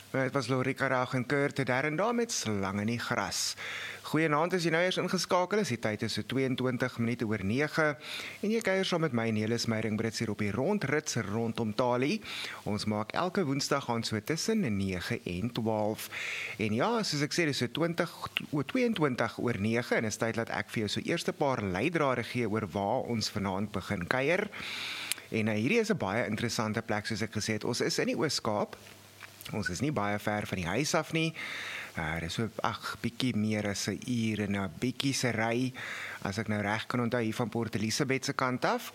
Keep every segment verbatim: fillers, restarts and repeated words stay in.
Het was Lorika Raag en Kurt daar en daar met Slang in die gras. Goeienaand, as jy nou eers ingeskakel is, die tyd is so tweeëntwintig minute oor nege en jy kuier saam met my Nelis Meiring-Brits hier op die rondrits rondom Talie. Ons maak elke woensdag aan so tussen nege en twaalf. En ja, soos ek sê, dis so twintig, tweeëntwintig oor nege en is tyd dat ek vir jou so eerste paar leidrade gee oor waar ons vanaand begin kuier. En uh, hierdie is 'n baie interessante plek, soos ek gesê het. Ons is in die Oos-Kaap. Ons is nie baie ver van die huis af nie. Uh, dit is so, ag, bietjie meer as 'n uur en 'n bietjie se ry, as ek nou reg kan onthou, hier van Port Elizabeth se kant af.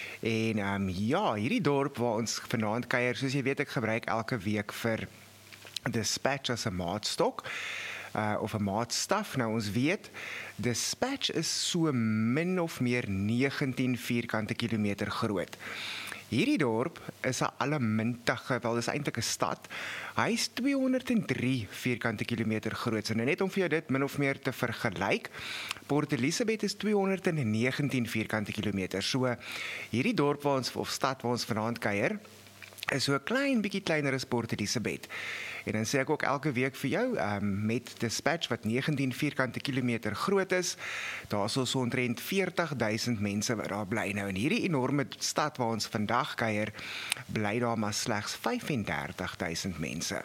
En um, ja, hierdie dorp waar ons vanaand kuier, soos jy weet, ek gebruik elke week vir Dispatch as 'n maatstok. Uh, of 'n maatstaf. Nou ons weet, Dispatch is so min of meer negentien vierkante kilometer groot. Hierdie dorp is 'n allemintige, wel dis eintlik 'n stad. Hy is tweehonderddrie vierkante kilometer groot. So net om vir jou dit min of meer te vergelyk, Port Elizabeth is tweehonderdnegentien vierkante kilometer. So hierdie dorp waar ons of stad waar ons vanaand kuier, is so 'n klein bietjie kleiner as Port Elizabeth. En dan sê ek ook elke week vir jou, um, met Dispatch wat negentien vierkante kilometer groot is, daar is so omtrent veertig duisend mense wat daar bly. Nou in hierdie enorme stad waar ons vandag kuier, bly daar maar slegs vyfendertig duisend mense.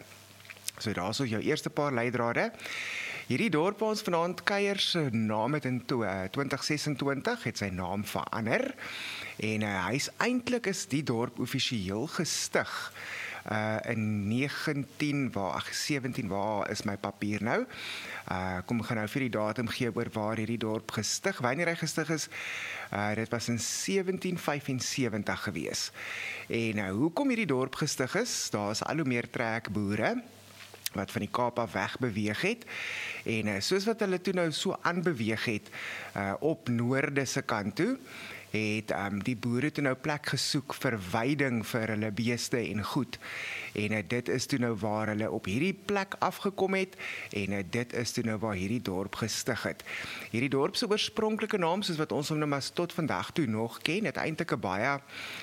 So daar is jou eerste paar leidrade. Hierdie dorp waar ons vanaand kuier, se naam het in twintig sesentwintig het sy naam verander. En uh, hy is eintlik is die dorp offisieel gestig uh, in negentien, waar, ag, sewentien, waar is my papier nou? Uh, kom ek gaan nou vir die datum gee oor waar hierdie dorp gestig, wanneer hy gestig is. Uh, dit was in sewentien vyfensewentig gewees. En uh, hoekom hierdie dorp gestig is, daar is al hoe meer trekboere wat van die Kaap af weg beweeg het, en uh, soos wat hulle toe nou so aanbeweeg het, uh, op noorde se kant toe, het um, die boere toe nou plek gesoek vir weiding vir hulle beeste en goed, en uh, dit is toe nou waar hulle op hierdie plek afgekom het, en uh, dit is toe nou waar hierdie dorp gestig het. Hierdie dorp se oorspronklike naam, soos wat ons hom nou maar tot vandag toe nog ken, het eintlik 'n baie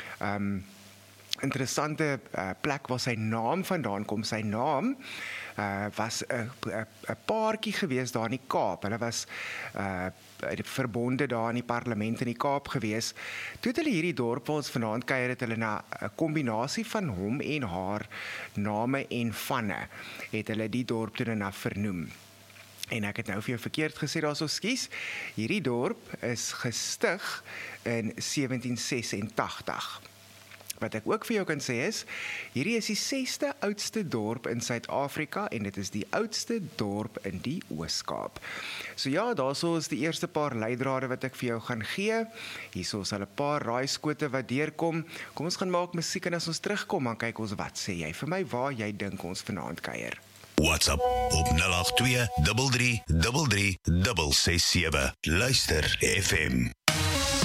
um, interessante uh, plek waar sy naam vandaan kom. Sy naam uh, was 'n paartjie gewees daar in die Kaap. Hulle was uh, verbonde daar in die parlement in die Kaap gewees. Toe het hulle hierdie dorp waar ons vanaand kuier, het hulle na 'n kombinasie van hom en haar name en vanne, het hulle die dorp toe na vernoem. En ek het nou vir jou verkeerd gesê, daar so skies. Hierdie dorp is gestig in sewentien sesentagtig. Wat ek ook vir jou kan sê is, hierdie is die sesde oudste dorp in Suid-Afrika en dit is die oudste dorp in die Oos-Kaap. So ja, daarso is die eerste paar leidrade wat ek vir jou gaan gee. Hierso is al 'n paar raaiskote wat deurkom. Kom ons gaan maak musiek en as ons terugkom, dan kyk ons wat sê jy vir my waar jy dink ons vanaand kuier. WhatsApp op nul agt twee drie drie drie drie ses ses sewe. Luister F M.